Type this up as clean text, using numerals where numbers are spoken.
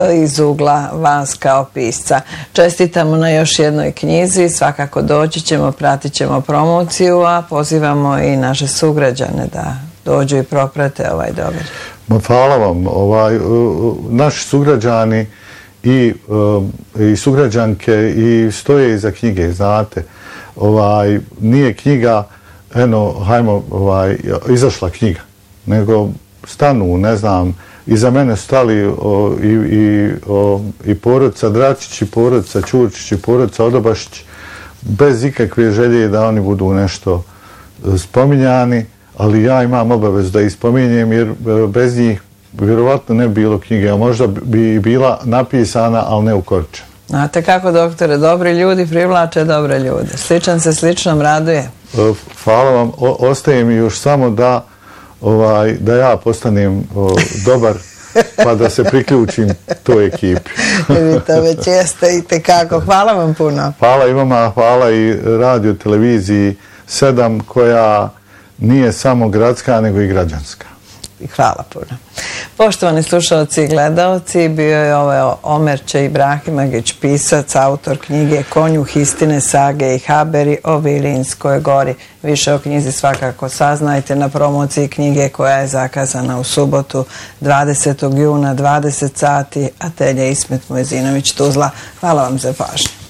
iz ugla vas kao pisca. Čestitamo na još jednoj knjizi, svakako doći ćemo, pratit ćemo promociju, a pozivamo i naše sugrađane da dođu i proprate ovaj događaj. Hvala vam. Naši sugrađani i sugrađanke i stoje iza knjige, znate. Nije knjiga, izašla knjiga, nego stanu, ne znam, iza mene stali i porodica Dračić, i porodica Ćurčić, i porodica Odobašić, bez ikakve želje da oni budu nešto spominjani, ali ja imam obavezu da ih spominjem, jer bez njih vjerovatno ne bi bilo knjige, a možda bi bila napisana, ali ne ukoričena. Znate kako, doktore, dobri ljudi privlače dobre ljude. Sličan se sličnom raduje. Hvala vam. Ostaje mi još samo da ja postanem dobar, pa da se priključim toj ekipi. Vi to već jeste i tekako. Hvala vam puno. Hvala i vama, hvala i radio televiziji 7, koja nije samo gradska, nego i građanska. Hvala puno. Poštovani slušalci i gledalci, bio je ovo Omerče Ibrahimagić, pisac, autor knjige Konjuh istine, sage i haberi o Vilinskoj gori. Više o knjizi svakako saznajte na promociji knjige koja je zakazana u subotu 20. juna 20 sati, atelje Ismet Mojzinović Tuzla. Hvala vam za pažnju.